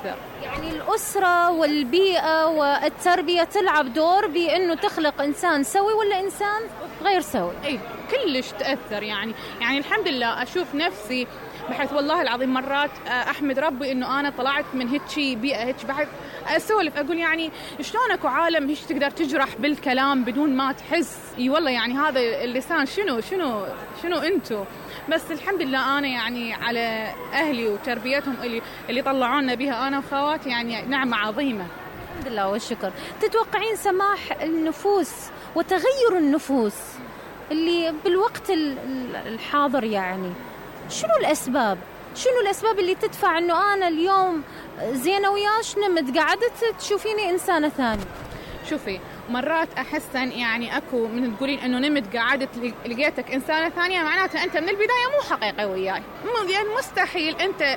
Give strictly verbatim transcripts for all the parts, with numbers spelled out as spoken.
تأثر. يعني الأسرة والبيئة والتربية تلعب دور بأنه تخلق إنسان سوي ولا إنسان غير سوي. أي كلش تأثر. يعني يعني الحمد لله أشوف نفسي بحيث والله العظيم مرات أحمد ربي إنه أنا طلعت من هيك بيئة هيك، بحيث أسولف أقول يعني شلون أكو عالم هيك تقدر تجرح بالكلام بدون ما تحس. إي والله يعني هذا اللسان شنو شنو شنو أنتو. بس الحمد لله أنا يعني على أهلي وتربيتهم اللي اللي طلعونا بها أنا وخواتي يعني نعمة عظيمة. الحمد لله والشكر. تتوقعين سماح النفوس وتغير النفوس اللي بالوقت الحاضر يعني شنو الأسباب؟ شنو الأسباب اللي تدفع إنه أنا اليوم زينة وياش نمت قعدت تشوفيني إنسانة ثانية؟ شوفي مرات أحسن يعني أكو من تقولين إنه نمت قعدت لقيتك إنسانة ثانية معناته أنت من البداية مو حقيقي وياي. يعني مستحيل أنت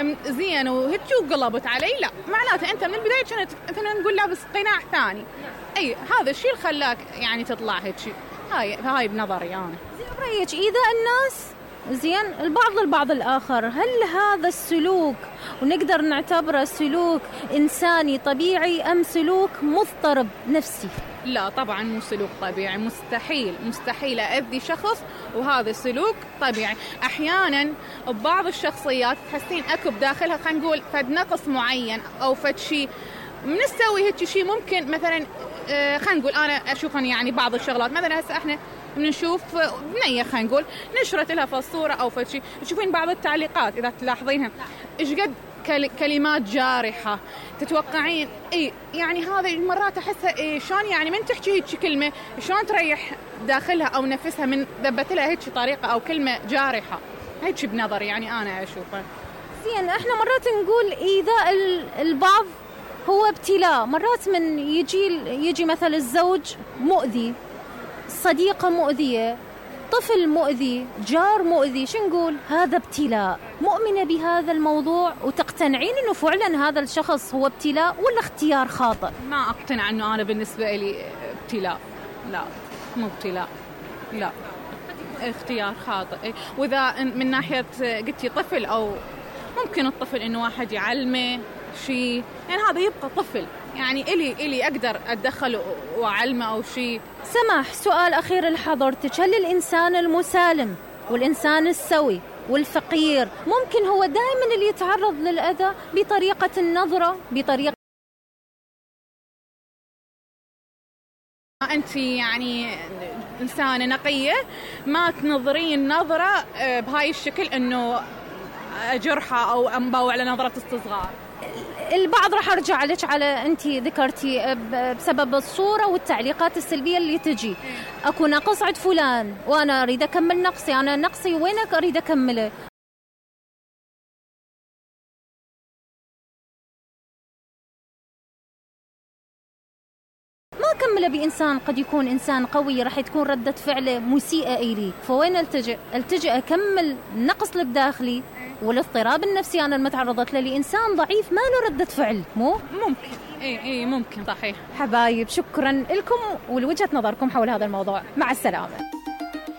زين وهيك وقلبت علي، لا معناته أنت من البداية كانت مثلا نقول لابس قناع ثاني. أي هذا الشيء اللي خلاك يعني تطلع هيك. هاي هاي بنظري أنا. زين برأيك إذا الناس زين البعض البعض الآخر، هل هذا السلوك ونقدر نعتبره سلوك إنساني طبيعي أم سلوك مضطرب نفسي؟ لا طبعا مو سلوك طبيعي. مستحيل مستحيل أذي شخص وهذا سلوك طبيعي. أحيانا ببعض الشخصيات تحسين أكو بداخلها خلينا نقول فد نقص معين أو فد شيء من نسوي هيك شيء ممكن مثلا آه خلينا نقول أنا أشوف يعني بعض الشغلات مثلا هسه إحنا بنشوف بنية خلينا نقول نشرت لها في الصورة أو في شيء تشوفين بعض التعليقات إذا تلاحظينها إيش قد كلمات جارحة تتوقعين إيه يعني هذا مرات أحسها إيه شلون يعني من تحكي هيك كلمة شلون تريح داخلها أو نفسها من ذبت لها هيك طريقة أو كلمة جارحة. هيك بنظر يعني أنا أشوفه. زين إحنا مرات نقول إيذاء البعض هو ابتلاء. مرات من يجي يجي مثل الزوج مؤذي، صديقة مؤذية، طفل مؤذي، جار مؤذي، شو نقول؟ هذا ابتلاء. مؤمنة بهذا الموضوع وتقتنعين إنه فعلا هذا الشخص هو ابتلاء ولا اختيار خاطئ؟ ما أقتنع إنه أنا بالنسبة لي ابتلاء. لا مو ابتلاء، لا اختيار خاطئ. وإذا من ناحية قلتي طفل أو ممكن الطفل إنه واحد يعلمه شيء يعني هذا يبقى طفل يعني إلي إلي أقدر أتدخل وأعلمه أو شيء. سماح سؤال أخير لحضرتك، هل الإنسان المسالم والإنسان السوي والفقير ممكن هو دائما اللي يتعرض للأذى بطريقة النظرة بطريقة أنت يعني إنسانة نقية ما تنظرين نظرة بهاي الشكل إنه جرحة أو أنباو على نظرة استصغار؟ البعض راح أرجع لك على أنت ذكرتي بسبب الصورة والتعليقات السلبية اللي تجي. أكو نقص عند فلان وأنا أريد أكمل نقصي، أنا نقصي وينك أريد أكمله. ما أكمله بإنسان قد يكون إنسان قوي راح تكون ردة فعله مسيئة إلي، فوين ألتجئ؟ ألتجئ أكمل نقص اللي بداخلي والاضطراب النفسي أنا المتعرضت له لإنسان ضعيف ما له ردة فعل. مو ممكن إيه إيه ممكن صحيح. حبايب شكرا لكم ولوجهة نظركم حول هذا الموضوع. مع السلامة.